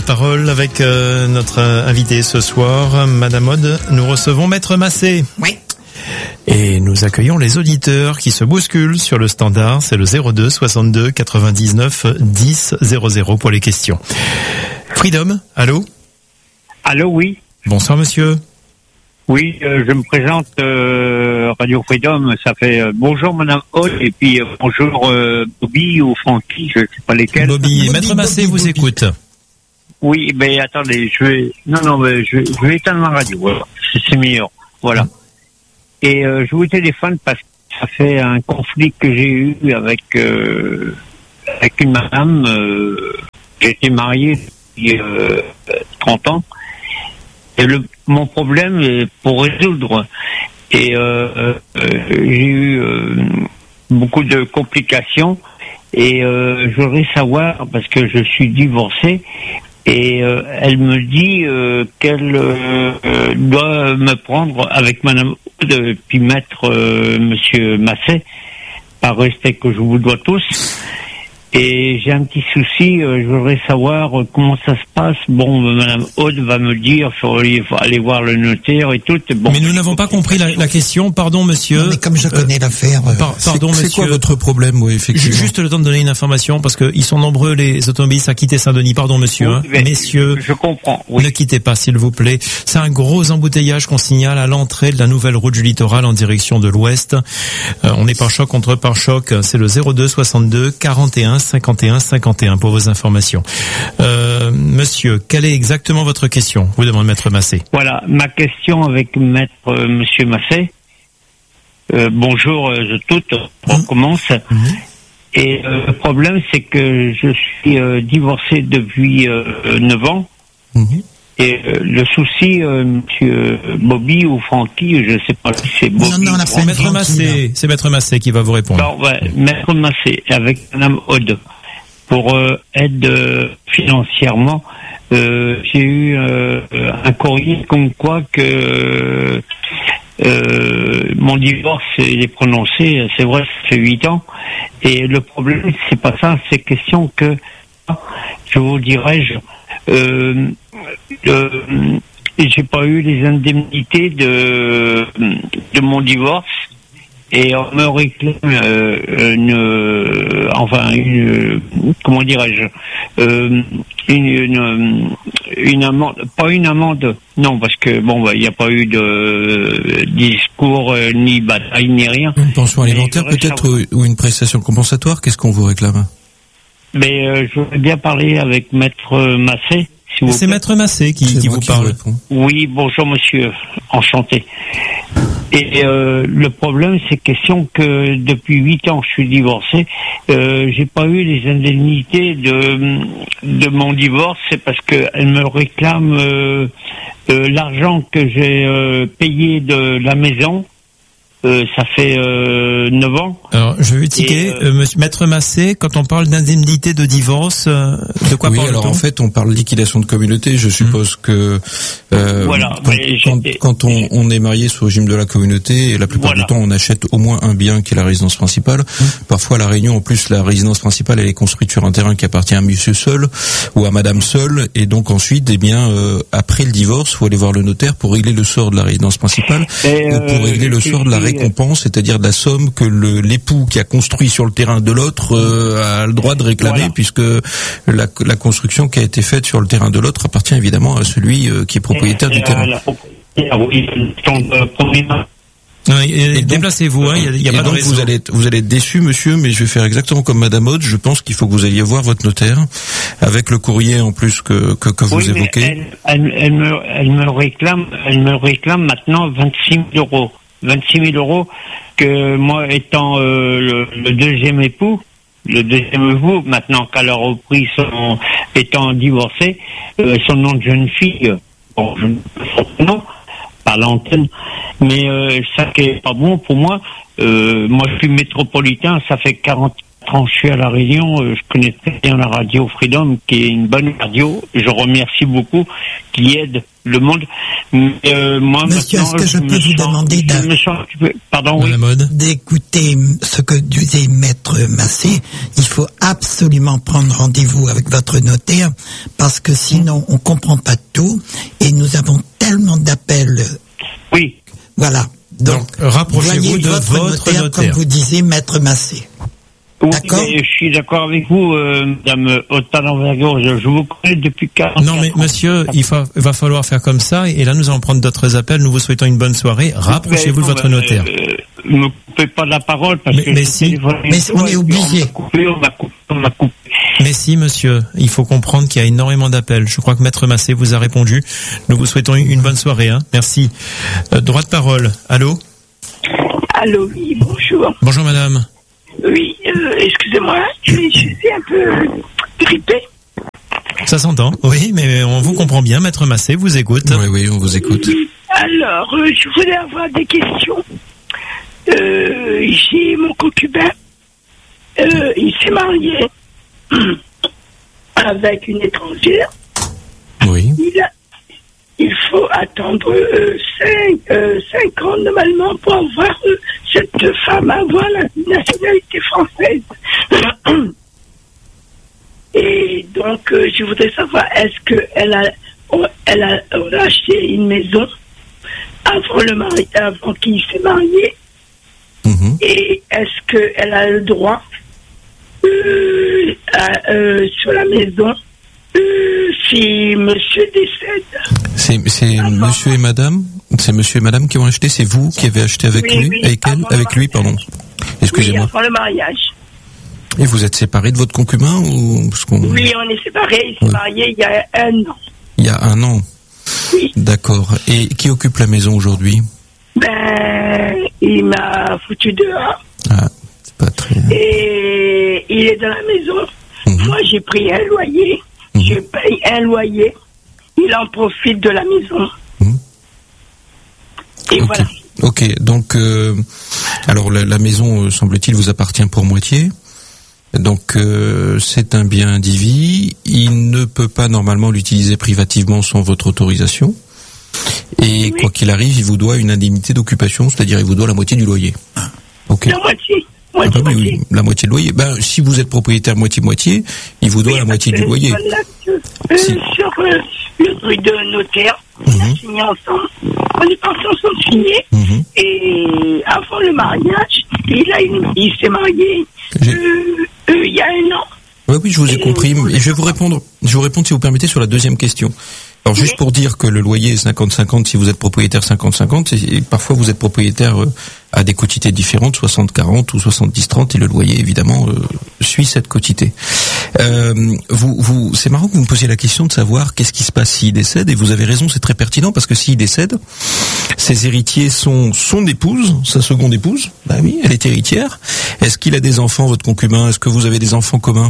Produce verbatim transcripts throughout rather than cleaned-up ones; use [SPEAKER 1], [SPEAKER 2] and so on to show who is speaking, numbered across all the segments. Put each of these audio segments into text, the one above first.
[SPEAKER 1] parole avec euh, notre invité ce soir, Madame Aude. Nous recevons Maître Massé.
[SPEAKER 2] Oui.
[SPEAKER 1] Et nous accueillons les auditeurs qui se bousculent sur le standard. C'est le zéro deux soixante-deux quatre-vingt-dix-neuf dix zéro zéro pour les questions. Freedom, allô?
[SPEAKER 3] Allô, oui.
[SPEAKER 1] Bonsoir, monsieur.
[SPEAKER 3] Oui, euh, je me présente euh, Radio Freedom. Ça fait euh, bonjour Madame Aude et puis euh, bonjour euh, Bobby ou Francky, je ne sais pas lesquels.
[SPEAKER 1] Bobby,
[SPEAKER 2] Bobby
[SPEAKER 1] Maître Massé
[SPEAKER 2] Bobby,
[SPEAKER 1] vous
[SPEAKER 2] Bobby.
[SPEAKER 1] écoute.
[SPEAKER 3] Oui, mais attendez, je vais non non, mais je, je vais éteindre ma radio. Voilà. C'est, c'est meilleur. Voilà. Et euh, je vous téléphone parce que ça fait un conflit que j'ai eu avec euh, avec une madame. Euh, j'ai été marié depuis euh, trente ans. Et le, mon problème est pour résoudre. Et euh, euh, j'ai eu euh, beaucoup de complications. Et euh, je voudrais savoir, parce que je suis divorcé, et euh, elle me dit euh, qu'elle euh, doit me prendre avec Madame Aude, puis mettre euh, Monsieur Massé, par respect que je vous dois tous. Et j'ai un petit souci, euh, je voudrais savoir euh, comment ça se passe. Bon, euh, Madame Aude va me dire, il faut aller, faut aller voir le notaire et tout. Bon,
[SPEAKER 1] Mais nous n'avons pas compris la, la question, pardon monsieur.
[SPEAKER 2] Non, mais comme je connais euh, l'affaire... Euh,
[SPEAKER 1] par, pardon
[SPEAKER 4] c'est,
[SPEAKER 1] monsieur.
[SPEAKER 4] C'est quoi votre problème, oui, effectivement?
[SPEAKER 1] Juste le temps de donner une information, parce qu'ils sont nombreux les automobilistes à quitter Saint-Denis. Pardon monsieur,
[SPEAKER 3] oui,
[SPEAKER 1] hein.
[SPEAKER 3] mais,
[SPEAKER 1] Messieurs,
[SPEAKER 3] je comprends, oui.
[SPEAKER 1] Ne quittez pas s'il vous plaît. C'est un gros embouteillage qu'on signale à l'entrée de la nouvelle route du littoral en direction de l'ouest. Euh, on est par choc contre par choc. C'est le zéro deux soixante-deux quarante et un cinquante et un cinquante et un pour vos informations. Euh, monsieur, quelle est exactement votre question? Vous demande Maître Massé.
[SPEAKER 3] Voilà, ma question avec Maître euh, Monsieur Massé. Euh, bonjour euh, toutes, on commence.
[SPEAKER 1] Mmh.
[SPEAKER 3] Et euh, le problème, c'est que je suis euh, divorcé depuis euh, neuf ans.
[SPEAKER 1] Mmh.
[SPEAKER 3] Et euh, le souci, euh, Monsieur Bobby ou Francky, je ne sais pas si c'est Bobby.
[SPEAKER 2] Non, non, la
[SPEAKER 3] ou
[SPEAKER 2] fin,
[SPEAKER 1] Maître
[SPEAKER 2] Francky,
[SPEAKER 1] Massé, c'est Maître Massé qui va vous répondre.
[SPEAKER 3] Non, ouais, Maître Massé, avec Madame Aude, pour euh, aide euh, financièrement, euh, j'ai eu euh, un courrier comme quoi que euh, mon divorce il est prononcé. C'est vrai, ça fait huit ans. Et le problème, c'est pas ça, c'est question que, je vous dirais-je, euh, euh, j'ai pas eu les indemnités de de mon divorce. Et on me réclame euh, une, enfin une, comment dirais-je, euh, une, une, une amende, pas une amende, non, parce que bon, il bah, n'y a pas eu de discours euh, ni bataille ni rien.
[SPEAKER 4] Une pension alimentaire peut-être savoir. ou une prestation compensatoire. Qu'est-ce qu'on vous réclame?
[SPEAKER 3] Mais euh, je voudrais bien parler avec Maître Massé. Si
[SPEAKER 1] c'est Maître Massé qui, qui vous
[SPEAKER 4] qui
[SPEAKER 1] parle.
[SPEAKER 4] Vous
[SPEAKER 3] oui, bonjour monsieur, enchanté. Et euh, le problème, c'est question que depuis huit ans, je suis divorcé. Euh, j'ai pas eu les indemnités de de mon divorce, c'est parce que elle me réclame euh, euh, l'argent que j'ai euh, payé de la maison. Euh, ça fait euh, neuf ans.
[SPEAKER 1] Alors, je vais tiquer, euh, euh, monsieur Maître Massé, quand on parle d'indemnité de divorce, euh, de quoi
[SPEAKER 4] oui,
[SPEAKER 1] parle-t-on?
[SPEAKER 4] alors en fait, on parle liquidation de communauté. Je suppose mmh. que euh,
[SPEAKER 3] voilà,
[SPEAKER 4] quand, quand, quand on, on est marié sous le régime de la communauté, et la plupart voilà. du temps, on achète au moins un bien qui est la résidence principale. Mmh. Parfois, à la Réunion, en plus, la résidence principale, elle est construite sur un terrain qui appartient à monsieur seul ou à madame seule, et donc ensuite, eh bien, euh, après le divorce, faut aller voir le notaire pour régler le sort de la résidence principale et, ou pour régler euh, le sort de la récompense, c'est-à-dire de la somme que le, l'époux qui a construit sur le terrain de l'autre euh, a le droit de réclamer, voilà. puisque la, la construction qui a été faite sur le terrain de l'autre appartient évidemment à celui euh, qui est propriétaire et, du et terrain.
[SPEAKER 1] Oui, déplacez-vous, il hein, n'y a, y a pas
[SPEAKER 4] donc
[SPEAKER 1] de raison.
[SPEAKER 4] Vous allez, être, vous allez être déçu, monsieur, mais je vais faire exactement comme Madame Aude. Je pense qu'il faut que vous alliez voir votre notaire, avec le courrier en plus que que, que vous
[SPEAKER 3] oui,
[SPEAKER 4] évoquez.
[SPEAKER 3] Elle, elle, elle, me, elle me réclame, elle me réclame maintenant vingt-six mille euros. vingt-six mille euros que moi étant euh, le, le deuxième époux, le deuxième époux, maintenant qu'elle a repris son, étant divorcée, euh, son nom de jeune fille, bon, je ne sais pas son nom, par l'antenne, mais euh, ça qui est pas bon pour moi, euh, moi je suis métropolitain, ça fait quarante quand je suis à La Réunion, euh, je connais très bien la radio Freedom, qui est une bonne radio. Je remercie beaucoup, qui aide le monde. Mais, euh, moi,
[SPEAKER 2] Monsieur, est-ce que je, je peux vous sens, demander
[SPEAKER 3] je me sens, pardon, oui.
[SPEAKER 2] d'écouter ce que disait Maître Massé? Il faut absolument prendre rendez-vous avec votre notaire, parce que sinon on comprend pas tout, et nous avons tellement d'appels.
[SPEAKER 3] Oui.
[SPEAKER 2] Voilà. Donc,
[SPEAKER 1] Donc rapprochez-vous de
[SPEAKER 2] votre,
[SPEAKER 1] votre
[SPEAKER 2] notaire,
[SPEAKER 1] notaire,
[SPEAKER 2] comme vous disiez, Maître Massé.
[SPEAKER 3] Oui,
[SPEAKER 2] d'accord.
[SPEAKER 3] Je suis d'accord avec vous, euh, Madame Otta d'Envergure. Je, je vous connais depuis quarante ans.
[SPEAKER 1] Non, mais monsieur, il va, il va falloir faire comme ça. Et là, nous allons prendre d'autres appels. Nous vous souhaitons une bonne soirée. Rapprochez-vous de votre notaire.
[SPEAKER 3] Euh, ne me coupez pas la parole parce
[SPEAKER 1] mais,
[SPEAKER 3] que
[SPEAKER 1] mais si,
[SPEAKER 2] mais on est obligé.
[SPEAKER 3] On m'a coupé, on m'a coupé, on m'a coupé.
[SPEAKER 1] Mais si, monsieur, il faut comprendre qu'il y a énormément d'appels. Je crois que Maître Massé vous a répondu. Nous vous souhaitons une bonne soirée. Hein. Merci. Euh, droit de parole. Allô.
[SPEAKER 5] Allô, oui, bonjour.
[SPEAKER 1] Bonjour, madame.
[SPEAKER 5] Oui, euh, excusez-moi, je, je suis un peu grippée.
[SPEAKER 1] Ça s'entend, oui, mais on vous comprend bien, Maître Massé, vous écoute.
[SPEAKER 4] Oui, oui, on vous écoute.
[SPEAKER 5] Alors, euh, je voulais avoir des questions. Euh, j'ai mon concubin, euh, il s'est marié avec une étrangère.
[SPEAKER 4] Oui.
[SPEAKER 5] Il, a, il faut attendre euh, cinq, euh, cinq ans normalement pour avoir euh, cette femme avoir la nationalité française. Et donc, euh, je voudrais savoir, est-ce qu'elle a, elle a, elle a acheté une maison avant le mari, avant qu'il s'est marié? Mm-hmm. Et est-ce qu'elle a le droit euh, à, euh, sur la maison euh, si monsieur décède?
[SPEAKER 4] C'est, c'est monsieur et madame C'est monsieur et madame qui ont acheté? C'est vous qui avez acheté avec
[SPEAKER 5] oui,
[SPEAKER 4] lui
[SPEAKER 5] oui,
[SPEAKER 4] Avec elle Avec lui, pardon. Excusez-moi.
[SPEAKER 5] Oui, avant le mariage.
[SPEAKER 4] Et vous êtes séparés de votre concubin ou parce qu'on...
[SPEAKER 5] Oui, on est séparés. Il s'est oui. marié il y a un an.
[SPEAKER 4] Il y a un an.
[SPEAKER 5] Oui.
[SPEAKER 4] D'accord. Et qui occupe la maison aujourd'hui?
[SPEAKER 5] Ben, il m'a foutu dehors.
[SPEAKER 4] Ah, c'est pas très...
[SPEAKER 5] Et il est dans la maison. Mmh. Moi, j'ai pris un loyer. Mmh. Je paye un loyer. Il en profite de la maison. Mmh. Et
[SPEAKER 4] okay.
[SPEAKER 5] voilà.
[SPEAKER 4] Ok, donc, euh, alors la, la maison, euh, semble-t-il, vous appartient pour moitié. Donc, euh, c'est un bien indivis. Il ne peut pas normalement l'utiliser privativement sans votre autorisation. Et oui. quoi qu'il arrive, il vous doit une indemnité d'occupation, c'est-à-dire il vous doit la moitié du loyer.
[SPEAKER 5] Ok. La moitié.
[SPEAKER 4] Ah bah oui, oui, la moitié du loyer. Ben, si vous êtes propriétaire moitié-moitié, il vous doit oui, la moitié du loyer.
[SPEAKER 5] Euh, si. Sur euh, le truc de notaire, on mm-hmm. a signé ensemble. On est partis ensemble signer. Mm-hmm. Et avant le mariage, il, a une, il s'est marié euh, euh, il y a un an.
[SPEAKER 4] Oui, oui, je vous ai et compris. Euh, et je vais vous répondre, je vais vous répondre, si vous permettez, sur la deuxième question. Alors, juste oui. pour dire que le loyer est cinquante cinquante si vous êtes propriétaire cinquante cinquante, et parfois vous êtes propriétaire euh, à des quotités différentes, soixante quarante ou soixante-dix trente, et le loyer, évidemment, euh, suit cette quotité. Euh, vous, vous, c'est marrant que vous me posiez la question de savoir qu'est-ce qui se passe s'il décède, et vous avez raison, c'est très pertinent, parce que s'il décède, ses héritiers sont son épouse, sa seconde épouse, bah oui, elle est héritière. Est-ce qu'il a des enfants, votre concubin? Est-ce que vous avez des enfants communs?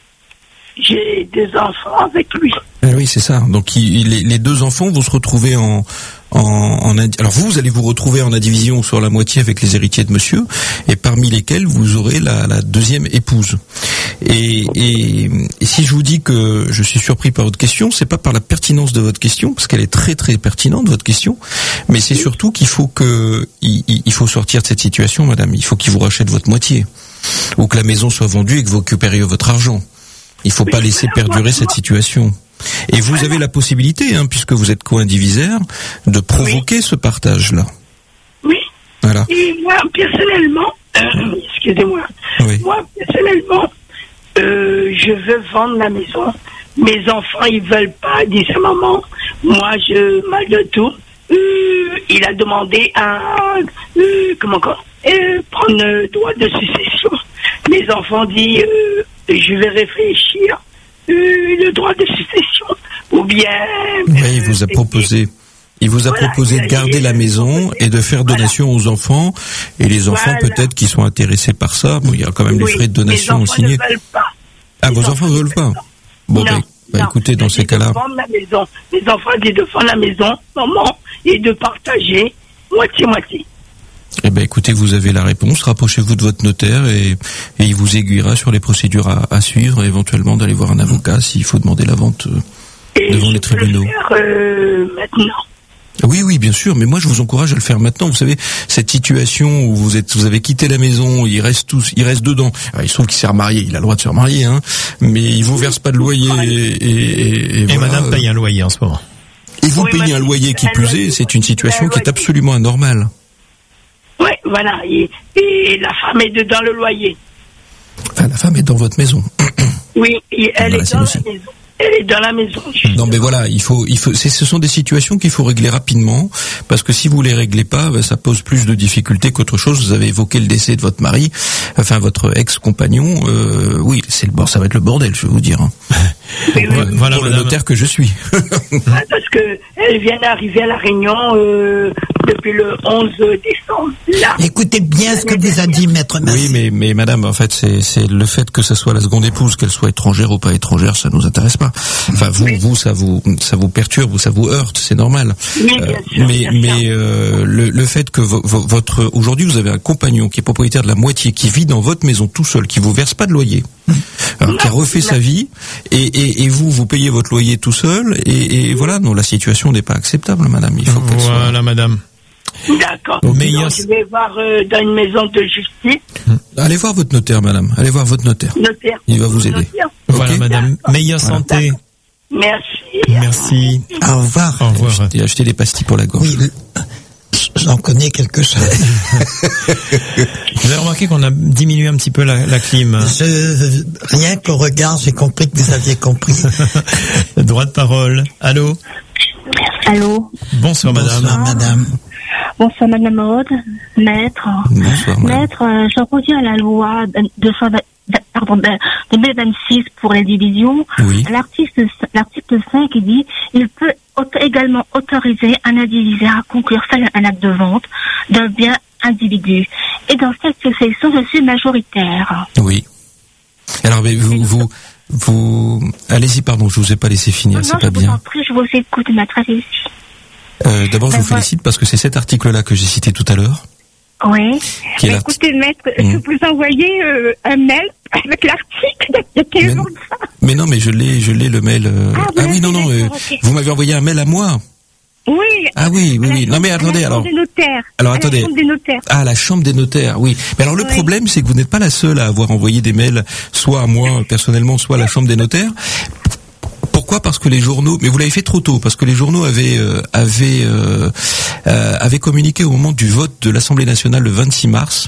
[SPEAKER 5] J'ai des enfants avec lui.
[SPEAKER 4] Ah oui, c'est ça. Donc il, les, les deux enfants vont se retrouver en, en, en alors vous, vous allez vous retrouver en indivision sur la moitié avec les héritiers de monsieur, et parmi lesquels vous aurez la, la deuxième épouse. Et, et, et si je vous dis que je suis surpris par votre question, c'est pas par la pertinence de votre question, parce qu'elle est très très pertinente votre question, mais c'est surtout qu'il faut que il, il faut sortir de cette situation, madame. Il faut qu'il vous rachète votre moitié, ou que la maison soit vendue et que vous récupériez votre argent. Il faut pas laisser perdurer cette situation. Et vous avez la possibilité, hein, puisque vous êtes co-indivisaire, de provoquer oui. ce partage-là.
[SPEAKER 5] Oui.
[SPEAKER 4] Voilà.
[SPEAKER 5] Et moi, personnellement, euh, excusez-moi,
[SPEAKER 4] oui.
[SPEAKER 5] moi, personnellement, euh, je veux vendre la maison. Mes enfants, ils veulent pas, disent à maman, moi, je mal de tout. Euh, il a demandé à, euh, comment encore, euh, prendre le droit de succession. Mes enfants disent, euh, je vais réfléchir, euh, le droit de succession, ou bien...
[SPEAKER 4] Oui, il vous a proposé, il vous a voilà, proposé de garder la maison et de faire donation voilà. aux enfants, et les enfants voilà. peut-être qui sont intéressés par ça, bon, il y a quand même oui, les frais de donation au signé.
[SPEAKER 5] Ne veulent pas.
[SPEAKER 4] Ah, les vos enfants ne veulent pas? Bon, non, ben, bah, non, écoutez, dans ces cas-là...
[SPEAKER 5] De vendre la maison. Les enfants disent de vendre la maison, maman, et de partager moitié-moitié.
[SPEAKER 4] Eh ben, écoutez, vous avez la réponse. Rapprochez-vous de votre notaire et, et il vous aiguillera sur les procédures à, à suivre et éventuellement d'aller voir un avocat s'il faut demander la vente
[SPEAKER 5] Et
[SPEAKER 4] devant les tribunaux.
[SPEAKER 5] Je peux le faire, euh, maintenant.
[SPEAKER 4] Oui, oui, bien sûr, mais moi je vous encourage à le faire maintenant. Vous savez, cette situation où vous êtes, vous avez quitté la maison, il reste tous, il reste dedans. Alors, il se trouve qu'il s'est remarié, il a le droit de se remarier, hein, mais il vous verse pas de loyer et, et, et,
[SPEAKER 1] Et
[SPEAKER 4] voilà.
[SPEAKER 1] madame paye un loyer en ce moment.
[SPEAKER 4] Et vous
[SPEAKER 5] Oui,
[SPEAKER 4] payez
[SPEAKER 5] madame,
[SPEAKER 4] un loyer qui
[SPEAKER 5] un
[SPEAKER 4] plus
[SPEAKER 5] loyer.
[SPEAKER 4] est, c'est une situation
[SPEAKER 5] Un
[SPEAKER 4] qui est
[SPEAKER 5] loyer.
[SPEAKER 4] absolument anormale.
[SPEAKER 5] Oui, voilà. Et, et la femme est dedans le loyer.
[SPEAKER 4] Enfin, la femme est dans votre maison.
[SPEAKER 5] Oui, et elle
[SPEAKER 4] Voilà,
[SPEAKER 5] est
[SPEAKER 4] c'est
[SPEAKER 5] dans la
[SPEAKER 4] aussi.
[SPEAKER 5] maison. Elle est dans la maison.
[SPEAKER 4] Non, mais voilà, il faut, il faut, c'est, ce sont des situations qu'il faut régler rapidement, parce que si vous les réglez pas, ben, ça pose plus de difficultés qu'autre chose. Vous avez évoqué le décès de votre mari, enfin votre ex-compagnon. Euh, oui, c'est le bon, ça va être le bordel, je vais vous dire. Hein.
[SPEAKER 5] Oui, oui.
[SPEAKER 1] Voilà,
[SPEAKER 4] Pour le
[SPEAKER 1] madame.
[SPEAKER 4] notaire que je suis.
[SPEAKER 5] Ah, parce que elle vient d'arriver à La Réunion euh, depuis le onze décembre. Là.
[SPEAKER 2] Écoutez bien ce que vous a dit Maître Massé.
[SPEAKER 4] Oui, mais, mais madame, en fait, c'est, c'est le fait que ça soit la seconde épouse, qu'elle soit étrangère ou pas étrangère, ça nous intéresse pas. Enfin, vous, vous, ça vous, ça vous perturbe ou ça vous heurte, c'est normal.
[SPEAKER 5] Oui, bien
[SPEAKER 4] Euh,
[SPEAKER 5] sûr,
[SPEAKER 4] mais,
[SPEAKER 5] bien
[SPEAKER 4] mais
[SPEAKER 5] sûr.
[SPEAKER 4] euh, le, le fait que vo- vo- votre, aujourd'hui, vous avez un compagnon qui est propriétaire de la moitié, qui vit dans votre maison tout seul, qui vous verse pas de loyer, alors, qui a refait sa vie, et, et, et vous, vous payez votre loyer tout seul, et, et voilà, non, la situation n'est pas acceptable, madame. Il faut qu'elle soit.
[SPEAKER 1] Voilà, madame.
[SPEAKER 5] D'accord.
[SPEAKER 1] Mais il y a-
[SPEAKER 5] Donc, je vais voir euh, dans une maison de justice.
[SPEAKER 4] Allez voir votre notaire, madame. Allez voir votre notaire.
[SPEAKER 5] Notaire.
[SPEAKER 4] Il va vous aider.
[SPEAKER 5] Notaire.
[SPEAKER 1] Voilà,
[SPEAKER 4] Ok.
[SPEAKER 1] madame. Meilleure
[SPEAKER 4] Voilà.
[SPEAKER 1] santé.
[SPEAKER 5] Merci.
[SPEAKER 1] Merci.
[SPEAKER 2] Au revoir.
[SPEAKER 1] Au revoir.
[SPEAKER 4] Et acheter des pastilles pour la gorge.
[SPEAKER 2] Oui, le- j'en connais quelque chose.
[SPEAKER 1] Vous avez remarqué qu'on a diminué un petit peu la, la clim. hein.
[SPEAKER 2] Je, rien qu'au regard, j'ai compris que vous aviez compris.
[SPEAKER 1] Droit de parole. Allô.
[SPEAKER 6] Allô,
[SPEAKER 1] Bonsoir, madame.
[SPEAKER 2] Bonsoir, madame.
[SPEAKER 6] bonsoir Madame Aude, maître.
[SPEAKER 4] Bonsoir, madame.
[SPEAKER 6] Maître, euh, je reviens à la loi deux cent vingt, pardon, de deux mille vingt-six pour les divisions.
[SPEAKER 4] Oui.
[SPEAKER 6] L'article, l'article cinq, il dit, il peut auto- également autoriser un indivisaire à conclure seul un acte de vente d'un bien individu. Et dans cette succession, je suis majoritaire.
[SPEAKER 4] Oui. Alors, mais vous, vous, vous, allez-y, pardon, je vous ai pas laissé finir,
[SPEAKER 6] non,
[SPEAKER 4] c'est
[SPEAKER 6] non,
[SPEAKER 4] pas
[SPEAKER 6] je vous
[SPEAKER 4] bien.
[SPEAKER 6] en prie, je vous écoute, maître, allez-y.
[SPEAKER 4] Euh, d'abord, je
[SPEAKER 6] Ben,
[SPEAKER 4] vous félicite parce que c'est cet article-là que j'ai cité tout à l'heure.
[SPEAKER 6] Oui.
[SPEAKER 4] Qui est
[SPEAKER 6] Mais
[SPEAKER 4] l'arti-
[SPEAKER 6] écoutez, maître,
[SPEAKER 4] Mmh.
[SPEAKER 6] je vous envoyais euh, un mail avec l'article il y a quinze
[SPEAKER 4] Mais-
[SPEAKER 6] jours de ça.
[SPEAKER 4] Mais non, mais je l'ai, je l'ai le mail. euh,
[SPEAKER 6] Ah, vous
[SPEAKER 4] Ah oui,
[SPEAKER 6] l'avez,
[SPEAKER 4] non, non, euh,
[SPEAKER 6] d'accord, ok.
[SPEAKER 4] vous m'avez envoyé un mail à moi.
[SPEAKER 6] Oui.
[SPEAKER 4] Ah oui, oui,
[SPEAKER 6] à la
[SPEAKER 4] oui. Non, mais
[SPEAKER 6] chambre-
[SPEAKER 4] attendez,
[SPEAKER 6] à la
[SPEAKER 4] alors.
[SPEAKER 6] chambre des notaires.
[SPEAKER 4] Alors,
[SPEAKER 6] À la
[SPEAKER 4] attendez.
[SPEAKER 6] chambre des notaires.
[SPEAKER 4] Ah, la chambre des notaires, oui. Mais alors, le
[SPEAKER 6] Oui.
[SPEAKER 4] problème, c'est que vous n'êtes pas la seule à avoir envoyé des mails, soit à moi, personnellement, soit à la chambre des notaires. Pourquoi ? Parce que les journaux, mais vous l'avez fait trop tôt, parce que les journaux avaient euh, avaient euh, euh, avaient communiqué au moment du vote de l'Assemblée nationale le vingt-six mars,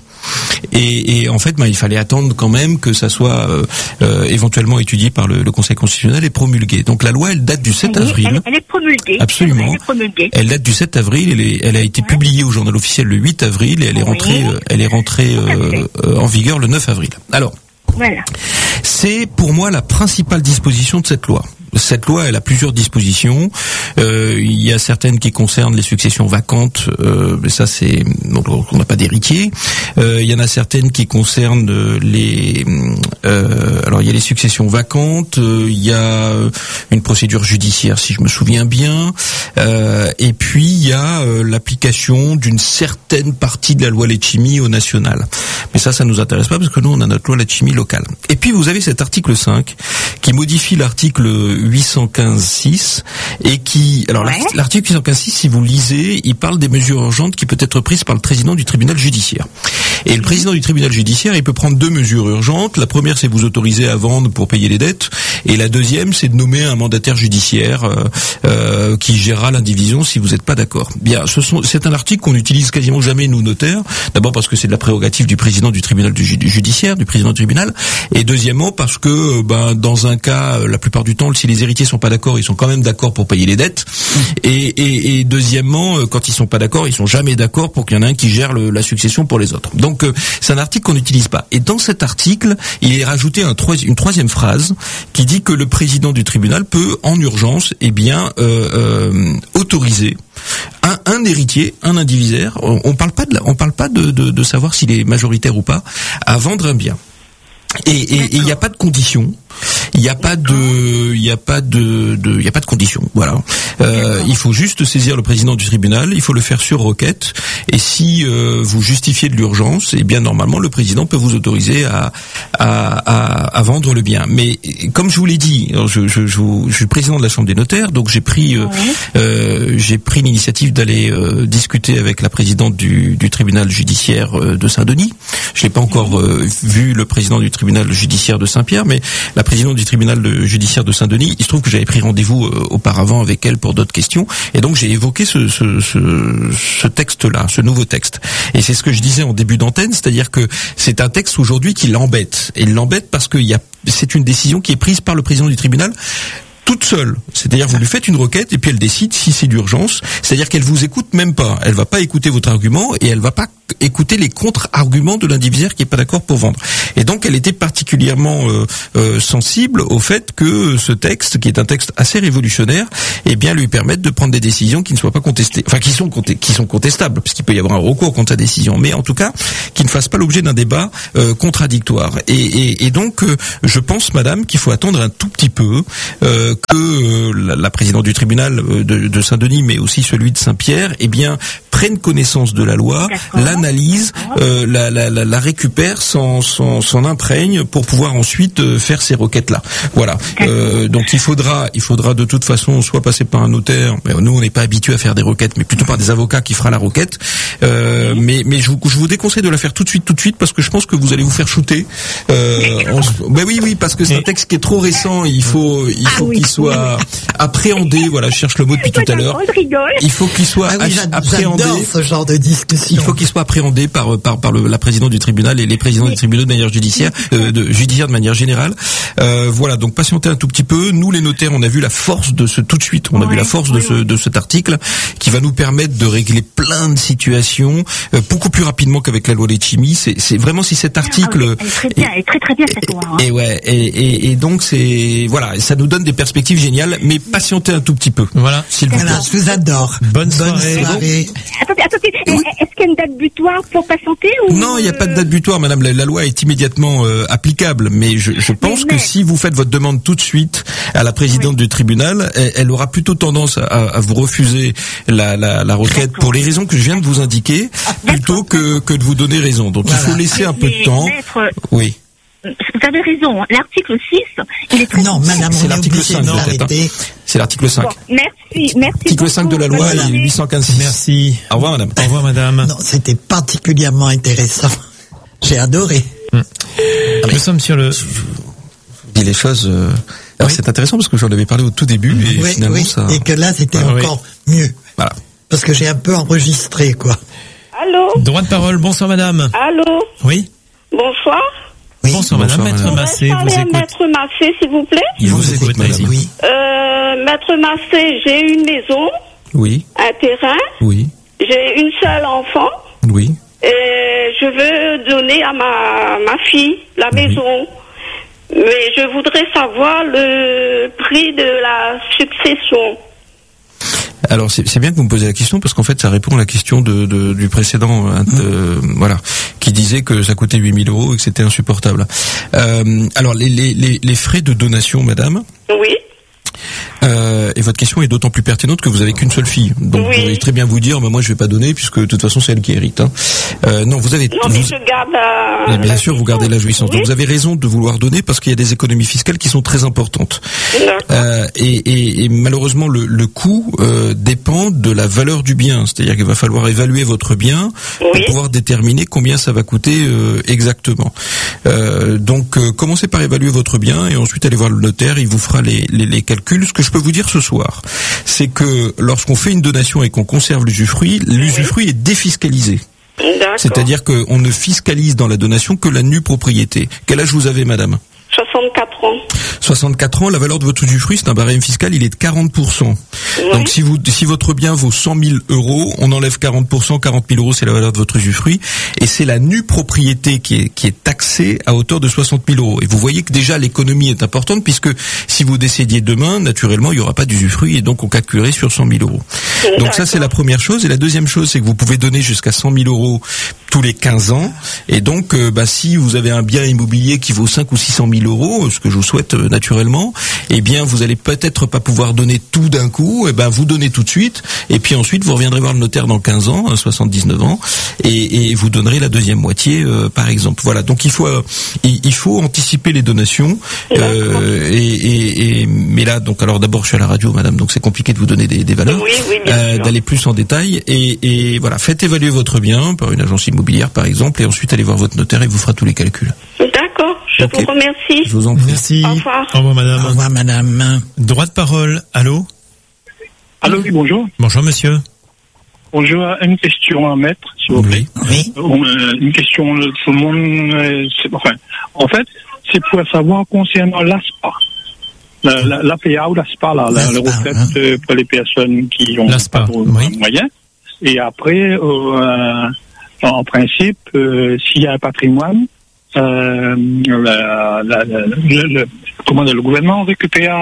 [SPEAKER 4] et, et en fait, ben, il fallait attendre quand même que ça soit euh, euh, éventuellement étudié par le, le Conseil constitutionnel et promulgué. Donc la loi, elle date du sept
[SPEAKER 6] Elle est-
[SPEAKER 4] avril.
[SPEAKER 6] Elle, elle est promulguée.
[SPEAKER 4] Absolument.
[SPEAKER 6] Elle est promulguée.
[SPEAKER 4] Elle date du sept avril, elle, est, elle a été publiée au journal officiel le huit avril et elle est
[SPEAKER 6] Oui.
[SPEAKER 4] rentrée, euh, elle est rentrée euh, euh, en vigueur le neuf avril. Alors,
[SPEAKER 6] Voilà.
[SPEAKER 4] c'est pour moi la principale disposition de cette loi. Cette loi, elle a plusieurs dispositions. Euh, il y a certaines qui concernent les successions vacantes, euh, mais ça c'est donc on n'a pas d'héritier. Euh, il y en a certaines qui concernent euh, les. Euh, alors il y a les successions vacantes. Euh, il y a une procédure judiciaire, si je me souviens bien. Euh, et puis il y a euh, l'application d'une certaine partie de la loi Letchimy au national. Mais ça, ça nous intéresse pas parce que nous on a notre loi Letchimy locale. Et puis vous avez cet article cinq qui modifie l'article huit cent quinze six et qui alors
[SPEAKER 6] Ouais.
[SPEAKER 4] l'art- l'article huit cent quinze six, si vous lisez, il parle des mesures urgentes qui peuvent être prises par le président du tribunal judiciaire. Et le président du tribunal judiciaire, il peut prendre deux mesures urgentes. La première, c'est vous autoriser à vendre pour payer les dettes, et la deuxième, c'est de nommer un mandataire judiciaire euh, euh, qui gérera l'indivision si vous n'êtes pas d'accord. Bien, ce sont, c'est un article qu'on n'utilise quasiment jamais nous notaires. D'abord parce que c'est de la prérogative du président du tribunal du ju- judiciaire, du président du tribunal, et deuxièmement parce que euh, ben dans un cas, euh, la plupart du temps, si les héritiers sont pas d'accord, ils sont quand même d'accord pour payer les dettes. Et, et, et deuxièmement, euh, quand ils sont pas d'accord, ils sont jamais d'accord pour qu'il y en ait un qui gère le, la succession pour les autres. Donc euh, c'est un article qu'on n'utilise pas. Et dans cet article, il est rajouté un troi- une troisième phrase qui dit que le président du tribunal peut, en urgence, eh bien euh, euh, autoriser un, un héritier, un indivisaire. On, on parle pas de, la- on parle pas de, de, de savoir s'il est majoritaire ou pas, à vendre un bien. Et il n'y a pas de condition Il n'y a pas de, il n'y a pas de, de, il n'y a pas de condition. Voilà. Euh, il faut juste saisir le président du tribunal. Il faut le faire sur requête. Et si euh, vous justifiez de l'urgence, eh bien normalement le président peut vous autoriser à à, à, à vendre le bien. Mais comme je vous l'ai dit, je, je, je, je suis président de la Chambre des notaires, donc j'ai pris euh, euh, j'ai pris l'initiative d'aller euh, discuter avec la présidente du, du tribunal judiciaire euh, de Saint-Denis. Je n'ai pas encore euh, vu le président du tribunal judiciaire de Saint-Pierre, mais la présidente du tribunal de, judiciaire de Saint-Denis, il se trouve que j'avais pris rendez-vous euh, auparavant avec elle pour d'autres questions, et donc j'ai évoqué ce, ce, ce, ce texte-là, ce nouveau texte. Et c'est ce que je disais en début d'antenne, c'est-à-dire que c'est un texte aujourd'hui qui l'embête. Et il l'embête parce que il y a, c'est une décision qui est prise par le président du tribunal toute seule. C'est-à-dire vous lui faites une requête et puis elle décide si c'est d'urgence. C'est-à-dire qu'elle vous écoute même pas. Elle va pas écouter votre argument et elle va pas écouter les contre-arguments de l'indivisaire qui est pas d'accord pour vendre. Et donc elle était particulièrement euh, euh, sensible au fait que ce texte, qui est un texte assez révolutionnaire, eh bien lui permette de prendre des décisions qui ne soient pas contestées, enfin qui sont qui sont contestables, parce qu'il peut y avoir un recours contre sa décision, mais en tout cas qui ne fasse pas l'objet d'un débat euh, contradictoire. Et, et, et donc euh, je pense, madame, qu'il faut attendre un tout petit peu euh, que euh, la, la présidente du tribunal de, de Saint-Denis, mais aussi celui de Saint-Pierre, eh bien prennent connaissance de la loi, l'analyse, euh, la, la, la, la récupère, s'en, s'en, s'en imprègne pour pouvoir ensuite euh, faire ces requêtes-là. Voilà. Euh, donc il faudra, il faudra de toute façon soit passer par un notaire. Mais nous, on n'est pas habitués à faire des requêtes, mais plutôt par des avocats qui fera la requête. Euh, mais mais je vous, je vous déconseille de la faire tout de suite, tout de suite, parce que je pense que vous allez vous faire shooter. Euh, en, ben oui, oui, parce que c'est un texte qui est trop récent. Il faut, il faut qu'il soit appréhendé. Voilà, je cherche le mot depuis tout à l'heure. Il faut qu'il soit
[SPEAKER 2] ah oui,
[SPEAKER 4] appréhendé.
[SPEAKER 2] Ce genre de discussion.
[SPEAKER 4] Il faut qu'il soit appréhendé par par par le, la présidente du tribunal et les présidents oui. du tribunal de manière judiciaire, euh, de judiciaire de manière générale. Euh, voilà, donc patientez un tout petit peu. Nous, les notaires, on a vu la force de ce tout de suite. On a ouais, vu la force oui, de ce oui. de cet article qui va nous permettre de régler plein de situations euh, beaucoup plus rapidement qu'avec la loi Letchimy. C'est c'est vraiment si cet article.
[SPEAKER 6] Ah oui, elle est très bien, elle est très très bien cette loi. Hein.
[SPEAKER 4] Et ouais, et, et et donc c'est voilà, ça nous donne des perspectives géniales, mais patientez un tout petit peu.
[SPEAKER 1] Voilà.
[SPEAKER 4] S'il vous plaît.
[SPEAKER 2] Voilà, je vous adore.
[SPEAKER 1] Bonne soirée.
[SPEAKER 2] Bonne soirée.
[SPEAKER 6] Attendez, attendez. Oui. Est-ce qu'il y a une date butoir pour patienter ou...
[SPEAKER 4] Non, il n'y a pas de date butoir, madame. La, la loi est immédiatement euh, applicable, mais je, je pense mais, mais... que si vous faites votre demande tout de suite à la présidente oui. du tribunal, elle, elle aura plutôt tendance à, à vous refuser la, la, la requête pour les raisons que je viens de vous indiquer, plutôt que, que de vous donner raison. Donc voilà. Il faut laisser un peu de temps.
[SPEAKER 6] Maître...
[SPEAKER 4] Oui.
[SPEAKER 6] Vous avez raison, l'article six, il est très...
[SPEAKER 2] Non, madame,
[SPEAKER 4] c'est l'article cinq, peut-être. Hein. C'est l'article cinq.
[SPEAKER 6] Bon, merci, merci.
[SPEAKER 4] Article cinq de la loi,
[SPEAKER 6] voilà.
[SPEAKER 4] huit cent quinze.
[SPEAKER 1] Merci.
[SPEAKER 4] Au revoir, madame.
[SPEAKER 1] Au revoir, madame.
[SPEAKER 2] Non, c'était particulièrement intéressant. J'ai adoré.
[SPEAKER 1] Hum. Nous mais, sommes sur le...
[SPEAKER 4] Je vous dis les choses... Euh... Alors, oui. C'est intéressant parce que j'en avais parlé au tout début et
[SPEAKER 2] oui,
[SPEAKER 4] finalement
[SPEAKER 2] oui.
[SPEAKER 4] ça...
[SPEAKER 2] Et que là, c'était ah, encore oui. mieux.
[SPEAKER 4] Voilà.
[SPEAKER 2] Parce que j'ai un peu enregistré, quoi.
[SPEAKER 5] Allô?
[SPEAKER 1] Droit de parole, bonsoir, madame.
[SPEAKER 5] Allô?
[SPEAKER 1] Oui.
[SPEAKER 5] Bonsoir.
[SPEAKER 1] Oui. Bonsoir, madame. Bonsoir, Maître Massé, vous écoute.
[SPEAKER 5] Maître Massé, s'il vous plaît.
[SPEAKER 4] Il vous, vous écoute, écoute, madame.
[SPEAKER 2] Oui.
[SPEAKER 5] Euh, Maître Massé, j'ai une maison.
[SPEAKER 4] Oui.
[SPEAKER 5] Un terrain.
[SPEAKER 4] Oui.
[SPEAKER 5] J'ai une seule enfant.
[SPEAKER 4] Oui.
[SPEAKER 5] Et je veux donner à ma, ma fille la oui. maison. Mais je voudrais savoir le prix de la succession.
[SPEAKER 4] Alors c'est, c'est bien que vous me posez la question parce qu'en fait ça répond à la question de, de du précédent, euh, mmh. voilà, qui disait que ça coûtait huit mille euros et que c'était insupportable. Euh, alors les, les les frais de donation, madame.
[SPEAKER 5] Oui.
[SPEAKER 4] Euh, et votre question est d'autant plus pertinente que vous avez qu'une seule fille. Donc oui. Vous pouvez très bien vous dire, bah, moi je vais pas donner puisque de toute façon c'est elle qui hérite. Hein. Euh, non, vous avez.
[SPEAKER 5] Non,
[SPEAKER 4] vous,
[SPEAKER 5] mais je garde la.
[SPEAKER 4] Mais bien
[SPEAKER 5] la
[SPEAKER 4] sûr, vous gardez la jouissance. Oui. Donc vous avez raison de vouloir donner parce qu'il y a des économies fiscales qui sont très importantes. Euh, et, et, et malheureusement, le, le coût euh, dépend de la valeur du bien. C'est-à-dire qu'il va falloir évaluer votre bien oui. pour pouvoir déterminer combien ça va coûter euh, exactement. Euh, donc euh, commencez par évaluer votre bien et ensuite allez voir le notaire. Il vous fera les, les, les calculs. Ce que je peux vous dire ce soir, c'est que lorsqu'on fait une donation et qu'on conserve l'usufruit, l'usufruit oui. est défiscalisé.
[SPEAKER 5] D'accord.
[SPEAKER 4] C'est-à-dire qu'on ne fiscalise dans la donation que la nue propriété. Quel âge vous avez, madame ?
[SPEAKER 5] soixante-quatre ans.
[SPEAKER 4] soixante-quatre ans, la valeur de votre usufruit, c'est un barème fiscal, il est de quarante pour cent. Oui. Donc si vous, si votre bien vaut cent mille euros, on enlève quarante pour cent, quarante mille euros, c'est la valeur de votre usufruit, et c'est la nue propriété qui est, qui est taxée à hauteur de soixante mille euros. Et vous voyez que déjà l'économie est importante, puisque si vous décédiez demain, naturellement, il n'y aura pas d'usufruit, et donc on calculerait sur cent mille euros. Donc ça, c'est la première chose. Et la deuxième chose, c'est que vous pouvez donner jusqu'à cent mille euros tous les quinze ans. Et donc, euh, bah, si vous avez un bien immobilier qui vaut cinq ou six cent mille euros, ce que je vous souhaite euh, naturellement, eh bien, vous allez peut-être pas pouvoir donner tout d'un coup. Et ben, vous donnez tout de suite. Et puis ensuite, vous reviendrez voir le notaire dans quinze ans, soixante-dix-neuf ans, et, et vous donnerez la deuxième moitié, euh, par exemple. Voilà. Donc, il faut, euh, il, il faut anticiper les donations. Euh, et, et, et, mais là, donc, alors d'abord, je suis à la radio, madame, donc c'est compliqué de vous donner des, des valeurs.
[SPEAKER 5] Oui, oui, bien
[SPEAKER 4] euh,
[SPEAKER 5] sûr.
[SPEAKER 4] D'aller plus en détail. Et, et voilà, faites évaluer votre bien par une agence immobilière, par exemple, et ensuite allez voir votre notaire et vous fera tous les calculs.
[SPEAKER 5] D'accord, je
[SPEAKER 4] Okay.
[SPEAKER 5] vous remercie.
[SPEAKER 4] Je vous en prie.
[SPEAKER 1] Merci.
[SPEAKER 5] Au revoir.
[SPEAKER 1] Au revoir, madame.
[SPEAKER 2] Au revoir, madame.
[SPEAKER 1] Droit de parole. Allô?
[SPEAKER 7] Allô, oui, bonjour.
[SPEAKER 1] Bonjour, monsieur.
[SPEAKER 7] Bonjour, une question à mettre, s'il vous plaît.
[SPEAKER 2] Oui.
[SPEAKER 7] Euh, une question, euh, tout le monde, euh, c'est, enfin, en fait, c'est pour savoir concernant l'A S P A. La, la, l'A P A ou l'A S P A, là, la, la retraite
[SPEAKER 2] hein.
[SPEAKER 7] euh, pour les personnes qui ont
[SPEAKER 1] L'A S P A,
[SPEAKER 7] pas de
[SPEAKER 1] oui.
[SPEAKER 7] moyens. Et après, euh, en principe, euh, s'il y a un patrimoine, euh, la, la, la, le, le, comment dire, le gouvernement récupère